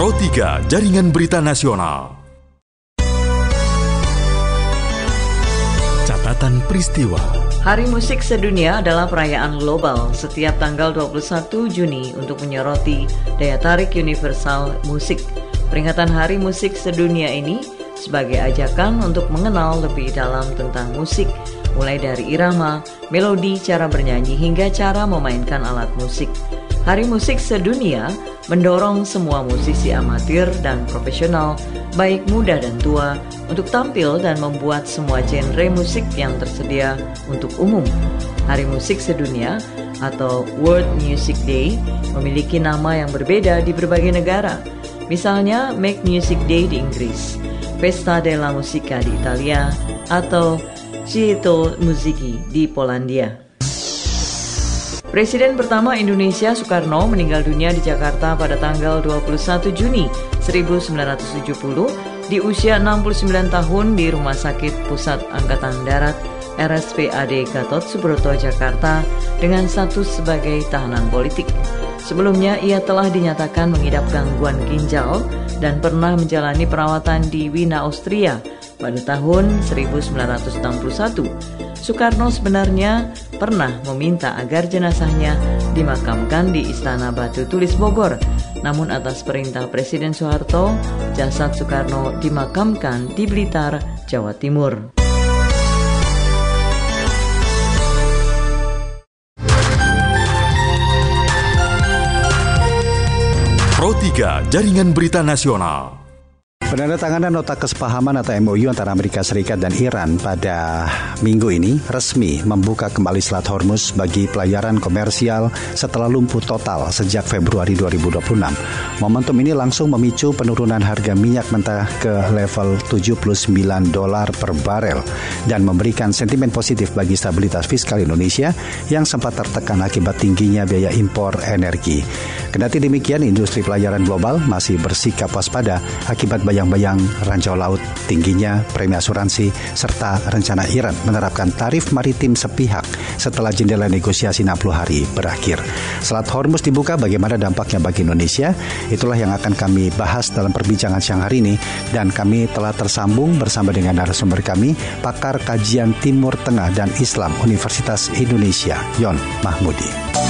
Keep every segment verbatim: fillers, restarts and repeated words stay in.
Pro tiga Jaringan Berita Nasional. Catatan peristiwa. Hari Musik Sedunia adalah perayaan global setiap tanggal dua puluh satu Juni untuk menyoroti daya tarik universal musik. Peringatan Hari Musik Sedunia ini sebagai ajakan untuk mengenal lebih dalam tentang musik, mulai dari irama, melodi, cara bernyanyi, hingga cara memainkan alat musik. Hari Musik Sedunia mendorong semua musisi amatir dan profesional, baik muda dan tua, untuk tampil dan membuat semua genre musik yang tersedia untuk umum. Hari Musik Sedunia atau World Music Day memiliki nama yang berbeda di berbagai negara. Misalnya Make Music Day di Inggris, Festa della Musica di Italia, atau Cielo Musiki di Polandia. Presiden pertama Indonesia Soekarno meninggal dunia di Jakarta pada tanggal dua puluh satu Juni seribu sembilan ratus tujuh puluh di usia enam puluh sembilan tahun di Rumah Sakit Pusat Angkatan Darat R S P A D Gatot Subroto, Jakarta dengan status sebagai tahanan politik. Sebelumnya ia telah dinyatakan mengidap gangguan ginjal dan pernah menjalani perawatan di Wina, Austria pada tahun seribu sembilan ratus enam puluh satu. Soekarno sebenarnya pernah meminta agar jenazahnya dimakamkan di Istana Batu Tulis Bogor. Namun atas perintah Presiden Soeharto, jasad Soekarno dimakamkan di Blitar, Jawa Timur. Pro tiga Jaringan Berita Nasional. Penandatanganan nota kesepahaman atau M O U antara Amerika Serikat dan Iran pada minggu ini resmi membuka kembali Selat Hormuz bagi pelayaran komersial setelah lumpuh total sejak Februari dua ribu dua puluh enam. Momentum ini langsung memicu penurunan harga minyak mentah ke level tujuh puluh sembilan dolar per barel dan memberikan sentimen positif bagi stabilitas fiskal Indonesia yang sempat tertekan akibat tingginya biaya impor energi. Kendati demikian, industri pelayaran global masih bersikap waspada akibat bayang-bayang ranjau laut, tingginya premi asuransi, serta rencana Iran menerapkan tarif maritim sepihak setelah jendela negosiasi enam puluh hari berakhir. Selat Hormuz dibuka, bagaimana dampaknya bagi Indonesia? Itulah yang akan kami bahas dalam perbincangan siang hari ini, dan kami telah tersambung bersama dengan narasumber kami, pakar kajian Timur Tengah dan Islam Universitas Indonesia, Yon Mahmudi.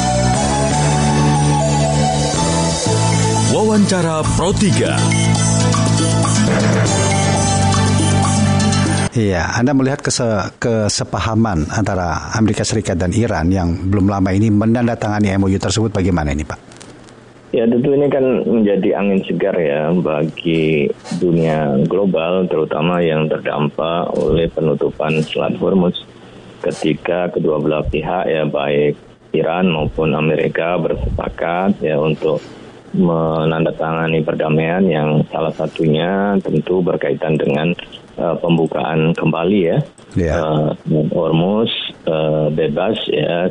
Wawancara Pro tiga. Iya, Anda melihat kese- kesepahaman antara Amerika Serikat dan Iran yang belum lama ini menandatangani M O U tersebut, bagaimana ini, Pak? Ya, tentu ini kan menjadi angin segar ya bagi dunia global, terutama yang terdampak oleh penutupan Selat Hormuz, ketika kedua belah pihak ya baik Iran maupun Amerika bersepakat ya untuk menandatangani perdamaian yang salah satunya tentu berkaitan dengan uh, pembukaan kembali ya yeah. uh, Hormuz uh, bebas ya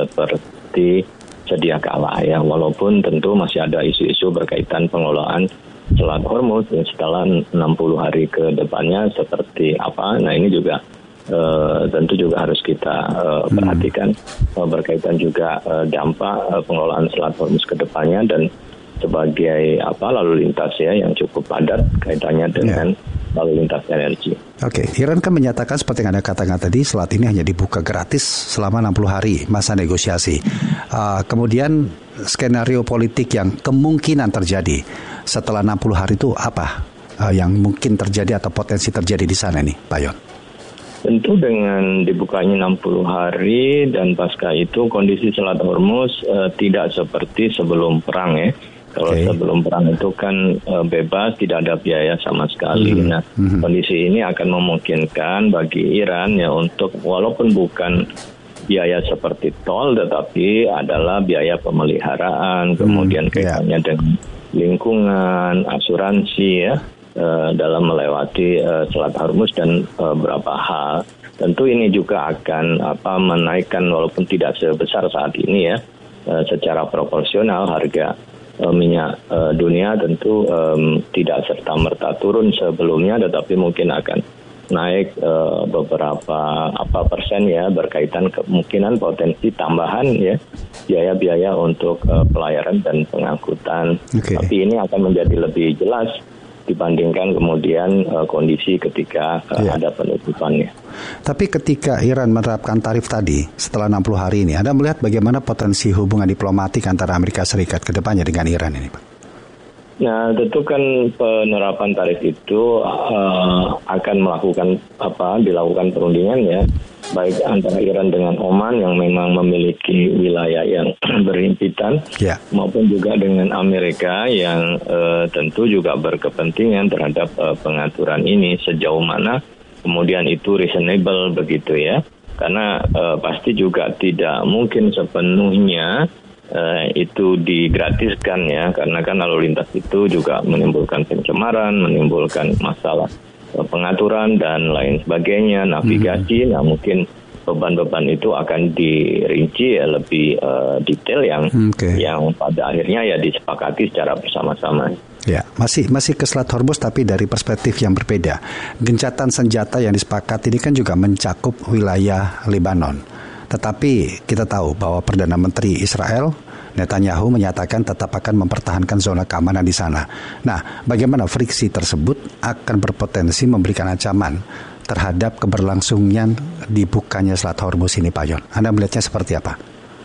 seperti sedia kala ya, walaupun tentu masih ada isu-isu berkaitan pengelolaan Selat Hormuz ya, setelah enam puluh hari ke depannya seperti apa. Nah ini juga Uh, tentu juga harus kita uh, perhatikan uh, berkaitan juga uh, dampak uh, pengelolaan Selat Hormuz ke depannya dan sebagai apa lalu lintas ya yang cukup padat kaitannya dengan yeah. lalu lintas energi. Oke, okay. Iran kan menyatakan seperti yang Anda katakan tadi, selat ini hanya dibuka gratis selama enam puluh hari masa negosiasi. Uh, kemudian skenario politik yang kemungkinan terjadi setelah enam puluh hari itu apa uh, yang mungkin terjadi atau potensi terjadi di sana nih, Pak Yon? Tentu dengan dibukanya enam puluh hari dan pasca itu kondisi Selat Hormuz uh, tidak seperti sebelum perang ya. Kalau okay. sebelum perang itu kan uh, bebas, tidak ada biaya sama sekali. Mm-hmm. Nah, mm-hmm. kondisi ini akan memungkinkan bagi Iran ya untuk walaupun bukan biaya seperti tol, tetapi adalah biaya pemeliharaan, mm, kemudian kaitannya yeah. dengan lingkungan, asuransi ya. Uh, dalam melewati uh, Selat Hormuz dan uh, beberapa hal. Tentu ini juga akan apa menaikkan walaupun tidak sebesar saat ini ya, uh, secara proporsional harga uh, minyak uh, dunia tentu um, tidak serta-merta turun sebelumnya, tetapi mungkin akan naik uh, beberapa apa persen ya berkaitan kemungkinan potensi tambahan ya biaya-biaya untuk uh, pelayaran dan pengangkutan. Okay. Tapi ini akan menjadi lebih jelas dibandingkan kemudian uh, kondisi ketika uh, yeah. ada penutupannya. Tapi ketika Iran menerapkan tarif tadi setelah enam puluh hari ini, Anda melihat bagaimana potensi hubungan diplomatik antara Amerika Serikat ke depannya dengan Iran ini, Pak? Nah, tentu kan penerapan tarif itu uh, akan melakukan apa dilakukan perundingan ya, baik antara Iran dengan Oman yang memang memiliki wilayah yang berhimpitan, yeah. maupun juga dengan Amerika yang uh, tentu juga berkepentingan terhadap uh, pengaturan ini sejauh mana kemudian itu reasonable begitu ya, karena uh, pasti juga tidak mungkin sepenuhnya Uh, itu digratiskan ya, karena kan lalu lintas itu juga menimbulkan pencemaran, menimbulkan masalah uh, pengaturan dan lain sebagainya, navigasi. Mm-hmm. Nah mungkin beban-beban itu akan dirinci ya, lebih uh, detail yang okay. yang pada akhirnya ya disepakati secara bersama-sama. Ya, masih masih ke Selat Hormuz tapi dari perspektif yang berbeda. Gencatan senjata yang disepakati ini kan juga mencakup wilayah Lebanon. Tetapi kita tahu bahwa Perdana Menteri Israel Netanyahu menyatakan tetap akan mempertahankan zona keamanan di sana. Nah, bagaimana friksi tersebut akan berpotensi memberikan ancaman terhadap keberlangsungan dibukanya Selat Hormuz ini, Pak Yon? Anda melihatnya seperti apa?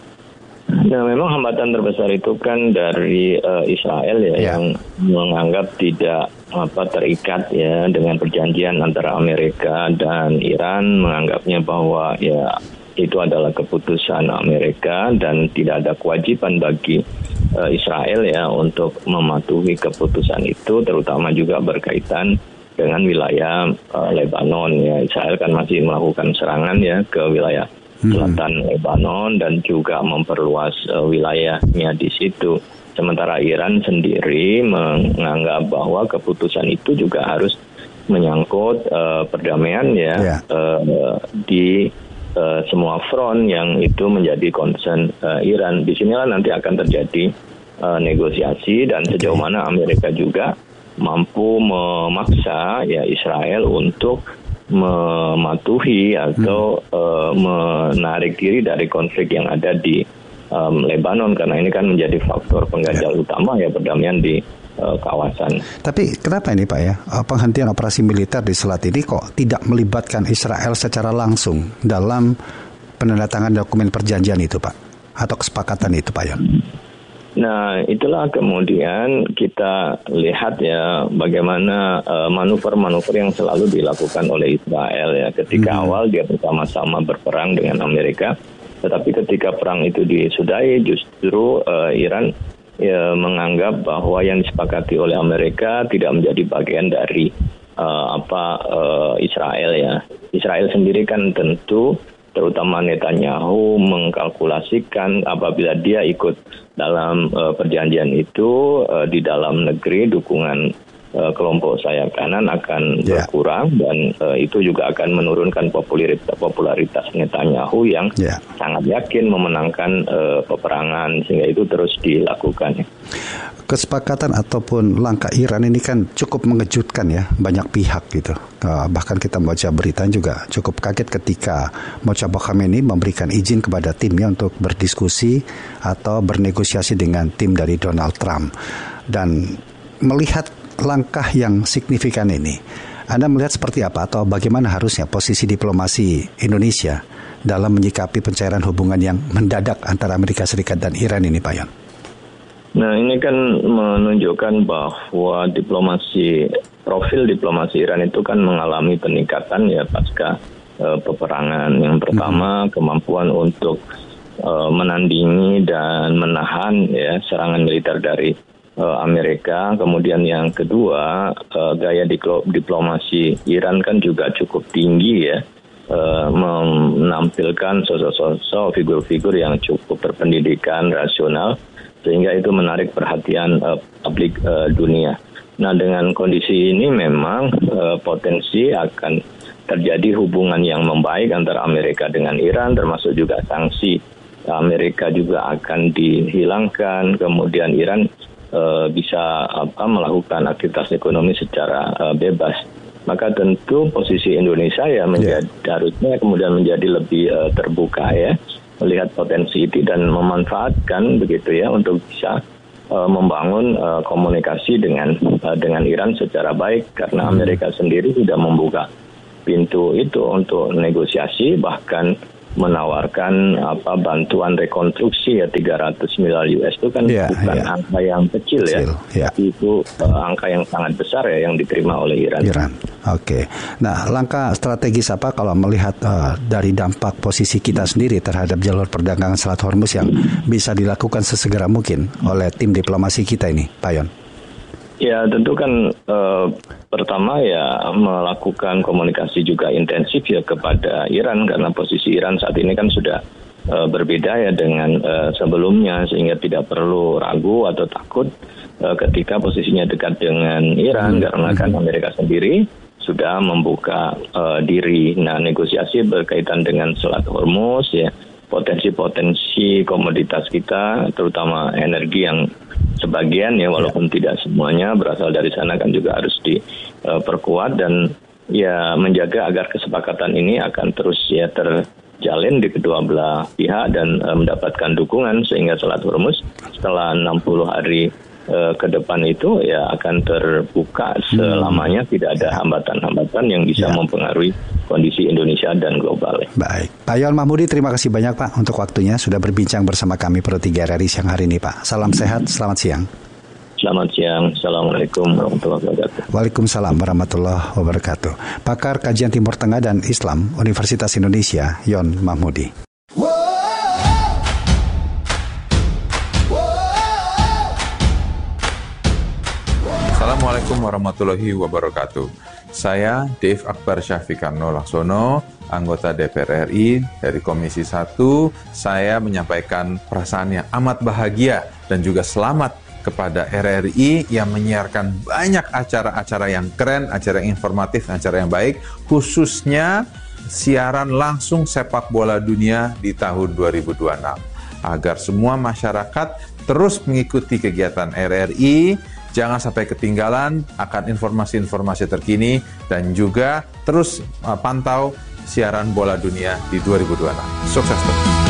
Ya, memang hambatan terbesar itu kan dari uh, Israel ya, ya yang menganggap tidak apa terikat ya dengan perjanjian antara Amerika dan Iran, menganggapnya bahwa ya itu adalah keputusan Amerika dan tidak ada kewajiban bagi uh, Israel ya untuk mematuhi keputusan itu, terutama juga berkaitan dengan wilayah uh, Lebanon ya. Israel kan masih melakukan serangan ya ke wilayah selatan hmm. Lebanon dan juga memperluas uh, wilayahnya di situ. Sementara Iran sendiri menganggap bahwa keputusan itu juga harus menyangkut uh, perdamaian ya yeah. uh, di Uh, semua front yang itu menjadi concern uh, Iran. Di sinilah nanti akan terjadi uh, negosiasi dan sejauh mana Amerika juga mampu memaksa ya Israel untuk mematuhi atau hmm. uh, menarik diri dari konflik yang ada di um, Lebanon, karena ini kan menjadi faktor pengganjal ya. utama ya perdamaian di kawasan. Tapi kenapa ini Pak ya, penghentian operasi militer di Selat ini kok tidak melibatkan Israel secara langsung dalam penandatangan dokumen perjanjian itu Pak, atau kesepakatan itu Pak Yon? Nah itulah kemudian kita lihat ya bagaimana uh, manuver-manuver yang selalu dilakukan oleh Israel ya, ketika hmm. awal dia bersama-sama berperang dengan Amerika, tetapi ketika perang itu disudahi justru uh, Iran ya, menganggap bahwa yang disepakati oleh Amerika tidak menjadi bagian dari uh, apa uh, Israel ya. Israel sendiri kan tentu terutama Netanyahu mengkalkulasikan apabila dia ikut dalam uh, perjanjian itu uh, di dalam negeri dukungan uh, kelompok sayap kanan akan yeah. berkurang dan uh, itu juga akan menurunkan popularitas popularitas Netanyahu yang yeah. sangat yakin memenangkan uh, peperangan, sehingga itu terus dilakukan. Kesepakatan ataupun langkah Iran ini kan cukup mengejutkan ya banyak pihak gitu. Uh, bahkan kita membaca berita juga cukup kaget ketika Mojtaba Khamenei memberikan izin kepada timnya untuk berdiskusi atau bernegosiasi dengan tim dari Donald Trump. Dan melihat langkah yang signifikan ini, Anda melihat seperti apa atau bagaimana harusnya posisi diplomasi Indonesia dalam menyikapi pencairan hubungan yang mendadak antara Amerika Serikat dan Iran ini, Pak Yon? Nah ini kan menunjukkan bahwa diplomasi, profil diplomasi Iran itu kan mengalami peningkatan ya pasca uh, peperangan. Yang pertama, kemampuan untuk uh, menandingi dan menahan ya serangan militer dari uh, Amerika. Kemudian yang kedua, uh, gaya diklo- diplomasi Iran kan juga cukup tinggi ya. Uh, menampilkan sosok-sosok figur-figur yang cukup berpendidikan, rasional, sehingga itu menarik perhatian uh, publik uh, dunia. Nah dengan kondisi ini memang uh, potensi akan terjadi hubungan yang membaik antara Amerika dengan Iran, termasuk juga sanksi Amerika juga akan dihilangkan, kemudian Iran uh, bisa apa melakukan aktivitas ekonomi secara uh, bebas. maka tentu posisi Indonesia ya menjadi yeah. harusnya kemudian menjadi lebih uh, terbuka ya, melihat potensi itu dan memanfaatkan begitu ya untuk bisa uh, membangun uh, komunikasi dengan uh, dengan Iran secara baik, karena Amerika sendiri sudah membuka pintu itu untuk negosiasi, bahkan menawarkan apa bantuan rekonstruksi ya tiga ratus miliar U S itu kan yeah, bukan yeah. angka yang kecil, kecil ya, tapi yeah. itu uh, angka yang sangat besar ya yang diterima oleh Iran. Iran, oke. Okay. Nah, langkah strategis apa kalau melihat uh, dari dampak posisi kita sendiri terhadap jalur perdagangan Selat Hormuz yang bisa dilakukan sesegera mungkin oleh tim diplomasi kita ini, Pak Yon? Ya tentu kan eh, pertama ya melakukan komunikasi juga intensif ya kepada Iran, karena posisi Iran saat ini kan sudah eh, berbeda ya dengan eh, sebelumnya, sehingga tidak perlu ragu atau takut eh, ketika posisinya dekat dengan Iran, hmm. karena kan Amerika sendiri sudah membuka eh, diri. Nah, negosiasi berkaitan dengan Selat Hormuz ya, potensi-potensi komoditas kita terutama energi yang sebagian ya walaupun ya. tidak semuanya berasal dari sana kan juga harus diperkuat uh, dan ya menjaga agar kesepakatan ini akan terus ya terjalin di kedua belah pihak dan uh, mendapatkan dukungan, sehingga Selat Hormuz setelah enam puluh hari uh, ke depan itu ya akan terbuka selamanya, hmm. tidak ada hambatan-hambatan yang bisa ya. mempengaruhi kondisi Indonesia dan global. Baik, Pak Yon Mahmudi, terima kasih banyak Pak untuk waktunya sudah berbincang bersama kami Pro tiga R R I siang hari ini Pak. Salam sehat, selamat siang. Selamat siang, Assalamualaikum warahmatullahi wabarakatuh. Waalaikumsalam warahmatullahi wabarakatuh. Pakar Kajian Timur Tengah dan Islam Universitas Indonesia, Yon Mahmudi. Assalamualaikum warahmatullahi wabarakatuh. Saya Dave Akbar Syafiqarno Laksono, anggota D P R R I dari Komisi satu. Saya menyampaikan perasaan yang amat bahagia dan juga selamat kepada R R I yang menyiarkan banyak acara-acara yang keren, acara yang informatif, acara yang baik, khususnya siaran langsung sepak bola dunia di tahun dua ribu dua puluh enam. Agar semua masyarakat terus mengikuti kegiatan R R I, jangan sampai ketinggalan akan informasi-informasi terkini, dan juga terus uh, pantau siaran bola dunia di dua ribu dua puluh enam. Sukses terus.